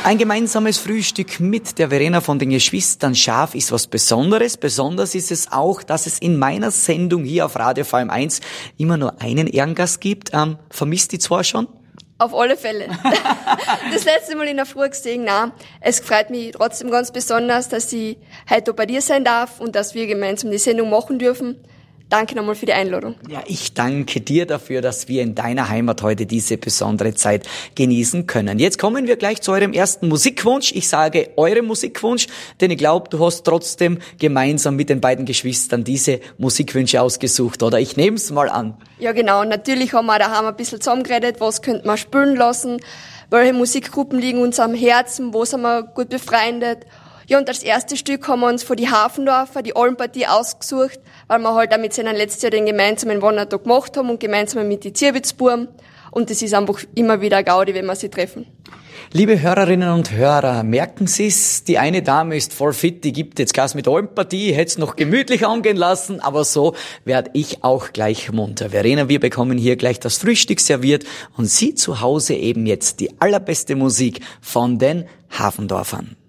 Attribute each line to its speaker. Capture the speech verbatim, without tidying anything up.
Speaker 1: Ein gemeinsames Frühstück mit der Verena von den Geschwistern Schaaf ist was Besonderes. Besonders ist es auch, dass es in meiner Sendung hier auf Radio V M eins immer nur einen Ehrengast gibt. Ähm, vermisst die zwei schon?
Speaker 2: Auf alle Fälle. Das letzte Mal in der Früh gesehen, nein. Es freut mich trotzdem ganz besonders, dass ich heute bei dir sein darf und dass wir gemeinsam die Sendung machen dürfen. Danke nochmal für die Einladung. Ja, ich danke dir dafür, dass wir in deiner Heimat heute diese besondere Zeit genießen können. Jetzt kommen wir gleich zu eurem ersten Musikwunsch. Ich sage eurem Musikwunsch, denn ich glaube, du hast trotzdem gemeinsam mit den beiden Geschwistern diese Musikwünsche ausgesucht, oder? Ich nehme es mal an. Ja, genau. Natürlich haben wir daheim ein bisschen zusammengeredet, was könnte man spielen lassen, welche Musikgruppen liegen uns am Herzen, wo sind wir gut befreundet. Ja, und als erstes Stück haben wir uns von die Hafendorfer, die Almpartie ausgesucht, weil wir halt auch mit seinen letztes Jahr den gemeinsamen Wandertag gemacht haben und gemeinsam mit die Zierwitzbuben. Und das ist einfach immer wieder eine Gaudi, wenn wir sie treffen. Liebe Hörerinnen und Hörer, merken Sie's, die eine Dame ist voll fit, die gibt jetzt Gas mit Almpartie, hätte es noch gemütlich angehen lassen, aber so werde ich auch gleich munter. Verena, wir bekommen hier gleich das Frühstück serviert und Sie zu Hause eben jetzt die allerbeste Musik von den Hafendorfern.